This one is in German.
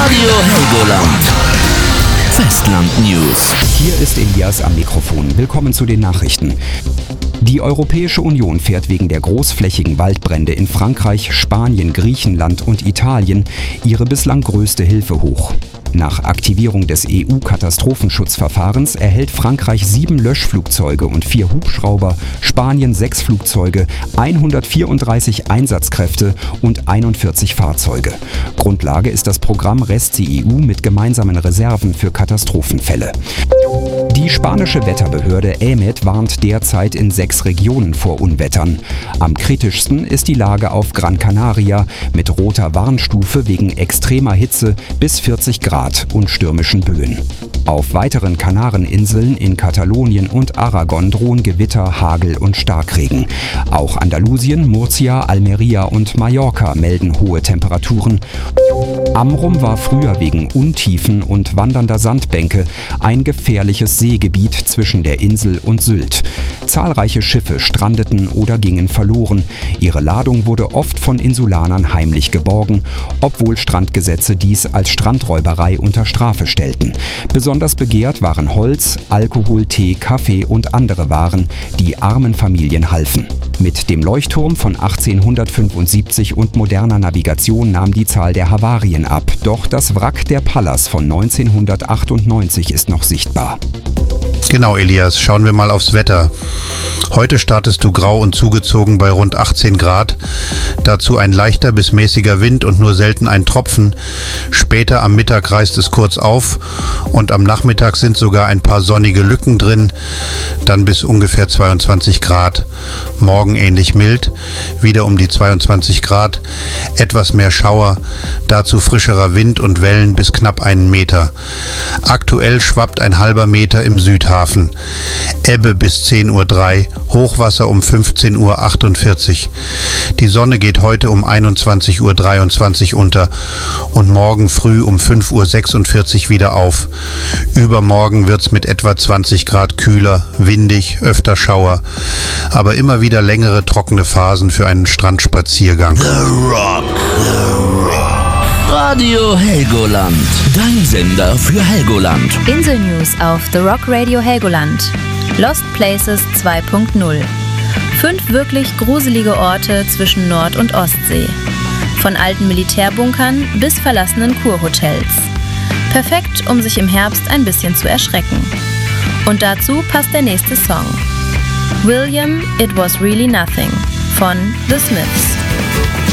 Radio Helgoland. Festland News. Hier ist Elias am Mikrofon. Willkommen zu den Nachrichten. Die Europäische Union fährt wegen der großflächigen Waldbrände in Frankreich, Spanien, Griechenland und Italien ihre bislang größte Hilfe hoch. Nach Aktivierung des EU-Katastrophenschutzverfahrens erhält Frankreich 7 Löschflugzeuge und 4 Hubschrauber, Spanien 6 Flugzeuge, 134 Einsatzkräfte und 41 Fahrzeuge. Grundlage ist das Programm RescEU mit gemeinsamen Reserven für Katastrophenfälle. Die spanische Wetterbehörde EMET warnt derzeit in 6 Regionen vor Unwettern. Am kritischsten ist die Lage auf Gran Canaria mit roter Warnstufe wegen extremer Hitze bis 40 Grad und stürmischen Böen. Auf weiteren Kanareninseln in Katalonien und Aragon drohen Gewitter, Hagel und Starkregen. Auch Andalusien, Murcia, Almeria und Mallorca melden hohe Temperaturen. Amrum war früher wegen Untiefen und wandernder Sandbänke ein gefährliches Seegebiet zwischen der Insel und Sylt. Zahlreiche Schiffe strandeten oder gingen verloren. Ihre Ladung wurde oft von Insulanern heimlich geborgen, obwohl Strandgesetze dies als Strandräuberei unter Strafe stellten. Besonders begehrt waren Holz, Alkohol, Tee, Kaffee und andere Waren, die armen Familien halfen. Mit dem Leuchtturm von 1875 und moderner Navigation nahm die Zahl der Havarien ab. Doch das Wrack der Pallas von 1998 ist noch sichtbar. Genau, Elias. Schauen wir mal aufs Wetter. Heute startest du grau und zugezogen bei rund 18 Grad. Dazu ein leichter bis mäßiger Wind und nur selten ein Tropfen. Später am Mittag reißt es kurz auf und am Nachmittag sind sogar ein paar sonnige Lücken drin. Dann bis ungefähr 22 Grad. Morgen ähnlich mild, wieder um die 22 Grad. Etwas mehr Schauer, dazu frischerer Wind und Wellen bis knapp 1 Meter. Aktuell schwappt ein halber Meter im Südhafen. Ebbe bis 10:03 Uhr, Hochwasser um 15:48 Uhr. Die Sonne geht heute um 21:23 Uhr unter und morgen früh um 5:46 Uhr wieder auf. Übermorgen wird's mit etwa 20 Grad kühler, windig, öfter Schauer, aber immer wieder längere trockene Phasen für einen Strandspaziergang. The Rock. Radio Helgoland. Dein Sender für Helgoland. Inselnews auf The Rock Radio Helgoland. Lost Places 2.0. 5 wirklich gruselige Orte zwischen Nord- und Ostsee. Von alten Militärbunkern bis verlassenen Kurhotels. Perfekt, um sich im Herbst ein bisschen zu erschrecken. Und dazu passt der nächste Song. William, It Was Really Nothing von The Smiths.